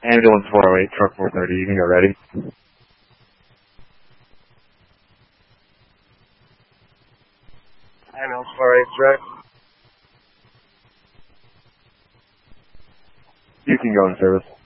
Ambulance 408, truck 430, you can go ready. Ambulance 408, truck. You can go in service.